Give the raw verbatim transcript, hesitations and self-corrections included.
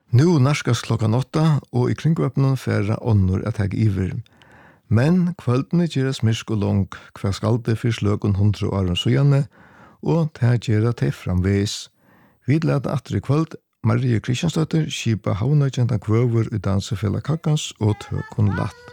Nu narskas klokkan åtta, og i kringvapnen færa ånder at heg iver. Men kvöldene gjeras myrsk og long, hva skal det fyrst løkun hundre åren sujane, og det gjera det framveis. Vi lade atter i kvöld Marie Kristiansdottir skipa havnagjentan kvøver i dansefella kakkans og tøkun latt.